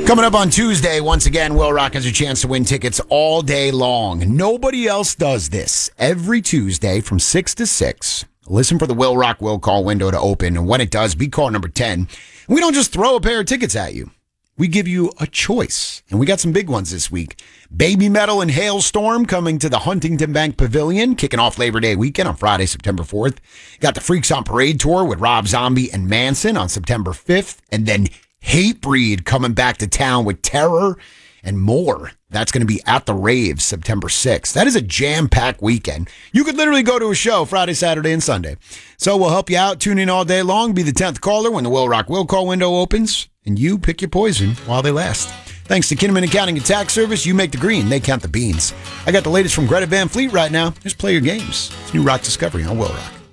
Coming up on Tuesday, once again, Will Rock has a chance to win tickets all day long. Nobody else does this. Every Tuesday from 6 to 6, listen for the Will Rock Will Call window to open. And when it does, be call number 10. We don't just throw a pair of tickets at you. We give you a choice. And we got some big ones this week. Baby Metal and Hailstorm coming to the Huntington Bank Pavilion, kicking off Labor Day weekend on Friday, September 4th. Got the Freaks on Parade tour with Rob Zombie and Manson on September 5th. And then Hatebreed coming back to town with Terror and more. That's going to be at the Raves September 6th. That is a jam-packed weekend. You could literally go to a show Friday, Saturday, and Sunday. So we'll help you out. Tune in all day long. Be the 10th caller when the Will Rock Will Call window opens. And you pick your poison while they last. Thanks to Kinnaman Accounting and Tax Service. You make the green. They count the beans. I got the latest from Greta Van Fleet right now. Just play your games. It's New Rock Discovery on Will Rock.